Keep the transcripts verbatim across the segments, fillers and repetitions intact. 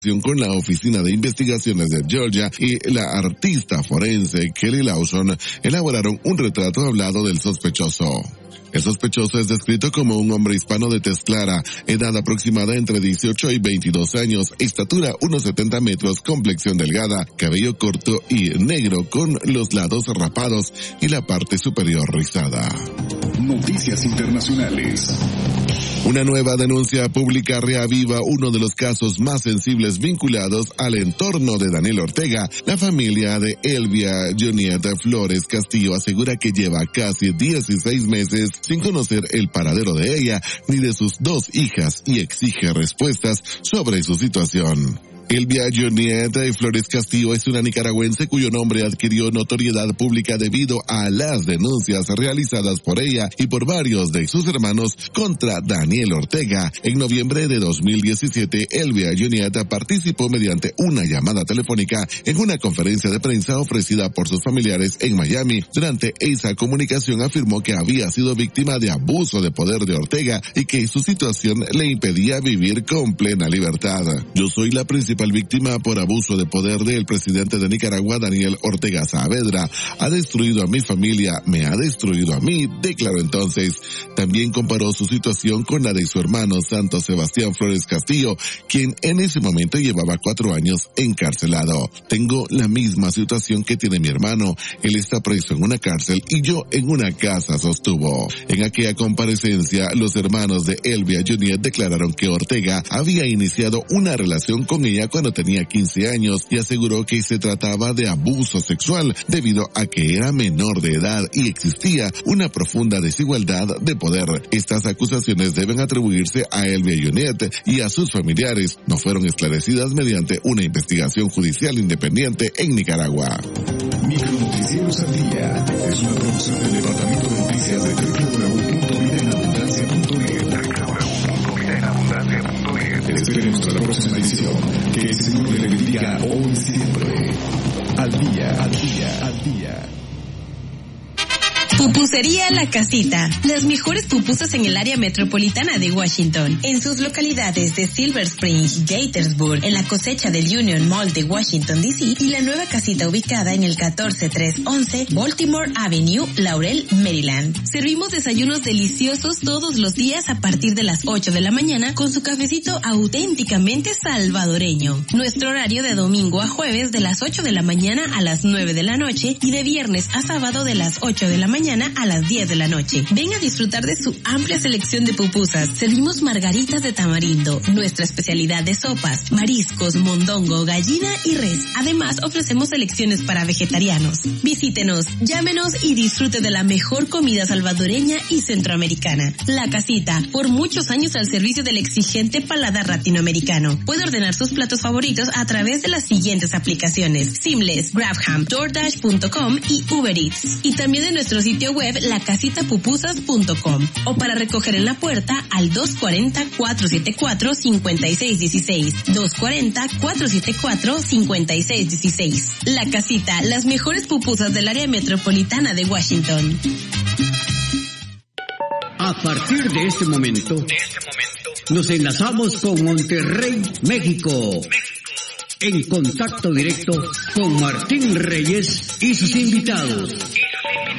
con la Oficina de Investigaciones de Georgia y la artista forense Kelly Lawson elaboraron un retrato hablado del sospechoso. El sospechoso es descrito como un hombre hispano de tez clara, edad aproximada entre dieciocho y veintidós años, estatura unos setenta metros, complexión delgada, cabello corto y negro con los lados rapados y la parte superior rizada. Noticias internacionales. Una nueva denuncia pública reaviva uno de los casos más sensibles vinculados al entorno de Daniel Ortega. La familia de Elvia Joniet Flores Castillo asegura que lleva casi dieciséis meses sin conocer el paradero de ella ni de sus dos hijas y exige respuestas sobre su situación. Elvia Joniet Flores Castillo es una nicaragüense cuyo nombre adquirió notoriedad pública debido a las denuncias realizadas por ella y por varios de sus hermanos contra Daniel Ortega. En noviembre de dos mil diecisiete, Elvia Joniet participó mediante una llamada telefónica en una conferencia de prensa ofrecida por sus familiares en Miami. Durante esa comunicación afirmó que había sido víctima de abuso de poder de Ortega y que su situación le impedía vivir con plena libertad. Yo soy la principal víctima por abuso de poder del presidente de Nicaragua, Daniel Ortega Saavedra. Ha destruido a mi familia, me ha destruido a mí, declaró entonces. También comparó su situación con la de su hermano Santos Sebastián Flores Castillo, quien en ese momento llevaba cuatro años encarcelado. Tengo la misma situación que tiene mi hermano. Él está preso en una cárcel y yo en una casa, sostuvo. En aquella comparecencia, los hermanos de Elvia Joniet declararon que Ortega había iniciado una relación con ella cuando tenía quince años y aseguró que se trataba de abuso sexual debido a que era menor de edad y existía una profunda desigualdad de poder. Estas acusaciones deben atribuirse a Elvia Joniet y a sus familiares. No fueron esclarecidas mediante una investigación judicial independiente en Nicaragua. Micronoticieros al día es una producción del Departamento de Noticias de doble u doble u doble u punto vida en abundancia punto net. doble u doble u doble u punto vida en abundancia punto net. Esperemos hasta la próxima edición. Que el Señor le bendiga hoy siempre. Al día, al día, al día. Pupusería La Casita. Las mejores pupusas en el área metropolitana de Washington. En sus localidades de Silver Spring, Gaithersburg, en la cosecha del Union Mall de Washington, D C y la nueva casita ubicada en el catorce trescientos once Baltimore Avenue, Laurel, Maryland. Servimos desayunos deliciosos todos los días a partir de las ocho de la mañana con su cafecito auténticamente salvadoreño. Nuestro horario de domingo a jueves de las ocho de la mañana a las nueve de la noche y de viernes a sábado de las ocho de la mañana a las diez de la noche. Ven a disfrutar de su amplia selección de pupusas. Servimos margaritas de tamarindo, nuestra especialidad de sopas, mariscos, mondongo, gallina y res. Además, ofrecemos selecciones para vegetarianos. Visítenos, llámenos y disfrute de la mejor comida salvadoreña y centroamericana. La Casita, por muchos años al servicio del exigente paladar latinoamericano. Puede ordenar sus platos favoritos a través de las siguientes aplicaciones: Seamless, Grabham, DoorDash punto com y Uber Eats. Y también de nuestro sitio web la casita pupusas punto com o para recoger en la puerta al dos cuatro cero, cuatro siete cuatro, cinco seis uno seis, dos cuatro cero, cuatro siete cuatro, cinco seis uno seis. La Casita, las mejores pupusas del área metropolitana de Washington. A partir de este momento, de este momento nos enlazamos con Monterrey, México. En contacto directo con Martín Reyes y sus invitados.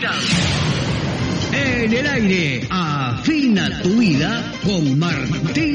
En el aire, afina tu vida con Martín